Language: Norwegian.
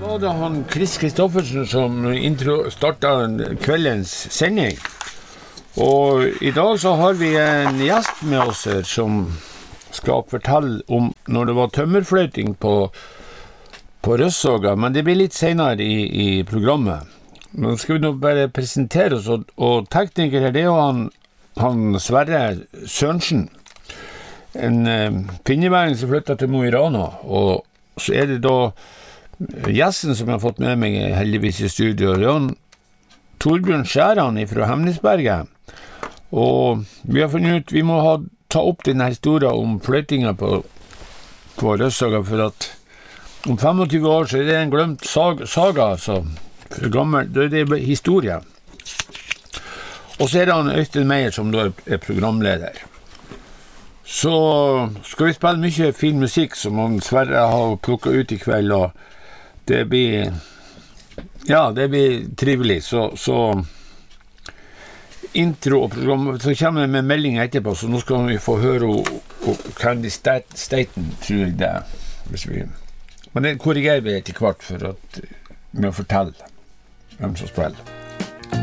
Var det han Chris Kristoffersen som startet kveldens sending. Og i dag så har vi en gjest med oss her som skal fortelle om når det var tømmerfløyting på Røssoga, men det blir litt senere i programmet. Nå skal vi nå bare presentere oss, og tekniker her, det er jo han Sverre Sørensen, en pinneværing som flyttet til Mo i Rana, og så er det da gjesten som jeg har fått med meg heldigvis i studio, det er Torbjørn Skjæran fra Hemnesberget. Og vi har funnet ut, vi må ta opp denne historien om fløytinga på Røssoga, for at om 25 år så er det en glemt saga, altså, for gammel, det er historie. Og så er det han Øystein Meyer som da er programleder. Så skal vi spille mye fin musikk som han Sverre har plukket ut i kveld, og det blir trivelig, så intro og program, så kommer vi med meldinger etterpå, så nå skal vi få høre Candy Staten, tror jeg det er. Men det korrigerer vi etter hvert for at vi må fortelle hvem som spiller.